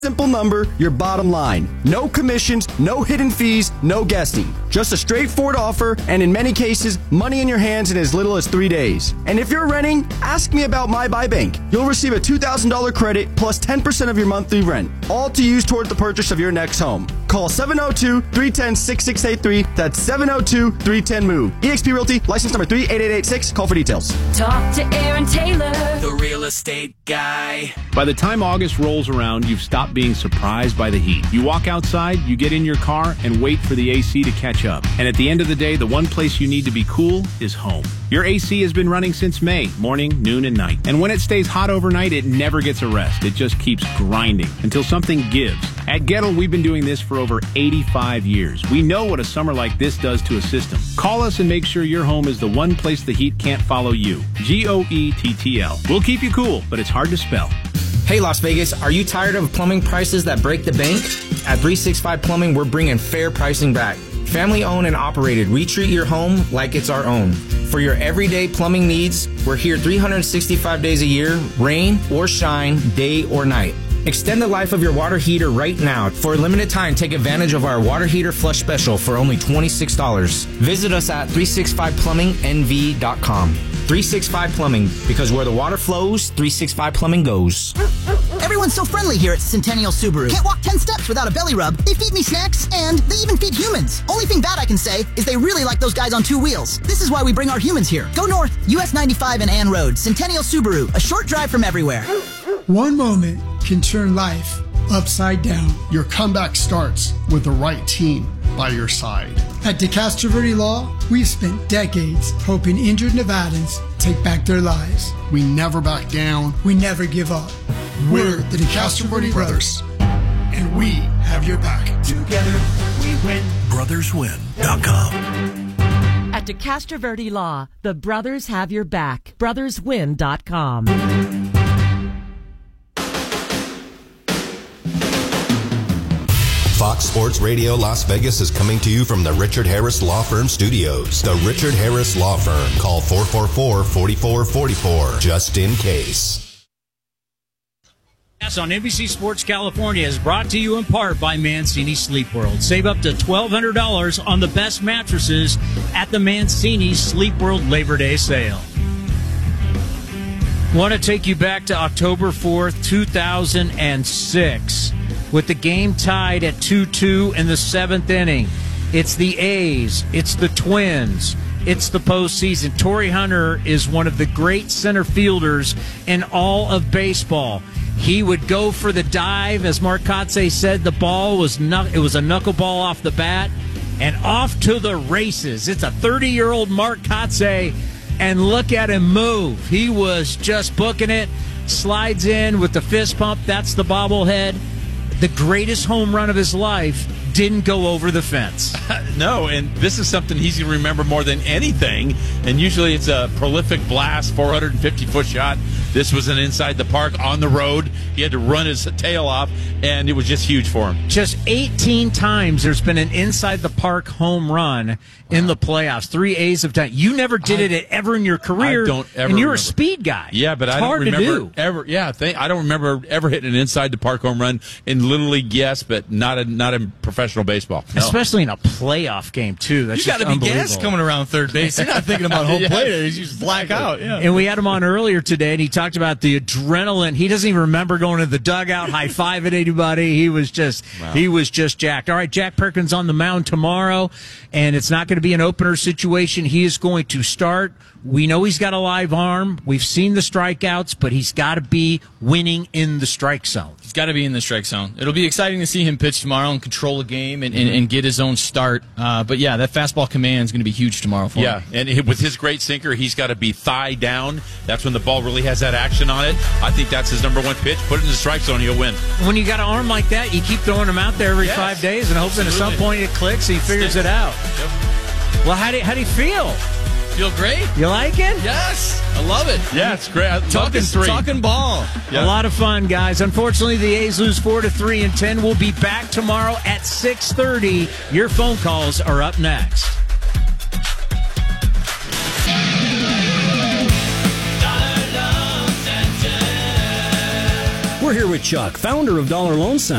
Simple number, your bottom line. No commissions, no hidden fees, no guessing. Just a straightforward offer, and in many cases, money in your hands in as little as 3 days. And if you're renting, ask me about My Buy Bank. You'll receive a $2,000 credit plus 10% of your monthly rent, all to use toward the purchase of your next home. Call 702-310-6683. That's 702-310-MOVE. eXp Realty, license number 38886. Call for details. Talk to Aaron Taylor, the real estate guy. By the time August rolls around, you've stopped being surprised by the heat. You walk outside, you get in your car, and wait for the AC to catch up. And at the end of the day, the one place you need to be cool is home. Your AC has been running since May, morning, noon, and night. And when it stays hot overnight, it never gets a rest. It just keeps grinding until something gives. At Gettle, we've been doing this for over 85 years. We know what a summer like this does to a system. Call us and make sure your home is the one place the heat can't follow you. GOETTL. We'll keep you cool, but it's hard to spell. Hey Las Vegas, are you tired of plumbing prices that break the bank? At 365 Plumbing, we're bringing fair pricing back. Family owned and operated, we treat your home like it's our own. For your everyday plumbing needs, we're here 365 days a year, rain or shine, day or night. Extend the life of your water heater right now. For a limited time, take advantage of our water heater flush special for only $26. Visit us at 365plummingnv.com. 365 Plumbing, because where the water flows, 365 Plumbing goes. Everyone's so friendly here at Centennial Subaru. Can't walk 10 steps without a belly rub. They feed me snacks, and they even feed humans. Only thing bad I can say is they really like those guys on two wheels. This is why we bring our humans here. Go north, US 95 and Ann Road. Centennial Subaru, a short drive from everywhere. One moment can turn life upside down. Your comeback starts with the right team by your side. At DeCastro Verde Law, we've spent decades helping injured Nevadans take back their lives. We never back down. We never give up. We're the DeCastro Verde Brothers, and we have your back. Together we win. BrothersWin.com. At DeCastro Verde Law, the brothers have your back. BrothersWin.com. Fox Sports Radio Las Vegas is coming to you from the Richard Harris Law Firm Studios. The Richard Harris Law Firm. Call 444-4444, just in case. On NBC Sports California is brought to you in part by Mancini Sleep World. Save up to $1,200 on the best mattresses at the Mancini Sleep World Labor Day sale. Want to take you back to October 4th, 2006. With the game tied at 2-2 in the seventh inning. It's the A's. It's the Twins. It's the postseason. Torrey Hunter is one of the great center fielders in all of baseball. He would go for the dive. As Mark Kotsay said, the ball was a knuckleball off the bat. And off to the races. It's a 30-year-old Mark Kotsay. And look at him move. He was just booking it. Slides in with the fist pump. That's the bobblehead. The greatest home run of his life didn't go over the fence. No, and this is something he's going to remember more than anything. And usually it's a prolific blast, 450-foot shot. This was an inside the park on the road. He had to run his tail off, and it was just huge for him. Just 18 times there's been an inside the park home run in the playoffs. 3 A's have done. You never did it ever in your career. I don't ever. And you're remember. a speed guy. Yeah, but it's I don't hard remember to do. ever. Yeah, I don't remember ever hitting an inside the park home run in Little League. Yes, but not in professional baseball. No. Especially in a playoff game too. That's you got to be gassed coming around third base. You're not thinking about home plate. You just black out. Yeah. And we had him on earlier today, and he talked about the adrenaline. He doesn't even remember going to the dugout, high-fiving anybody. He was just jacked. All right, Jack Perkins on the mound tomorrow, and it's not going to be an opener situation. He is going to start. We know he's got a live arm. We've seen the strikeouts, but he's got to be winning in the strike zone. He's got to be in the strike zone. It'll be exciting to see him pitch tomorrow and control a game and get his own start. But yeah, that fastball command is going to be huge tomorrow for him. Yeah, and with his great sinker, he's got to be thigh down. That's when the ball really has that action on it. I think that's his number one pitch. Put it in the strike zone, he'll win. When you got an arm like that, you keep throwing him out there every 5 days and hoping at some point it clicks, he figures it out. Yep. Well, how do you feel? Feel great. You like it? Yes. I love it. Yeah, it's great. Talking ball. Yeah. A lot of fun, guys. Unfortunately, the A's lose 4-3 in 10. We'll be back tomorrow at 6:30. Your phone calls are up next. We're here with Chuck, founder of Dollar Loan Center.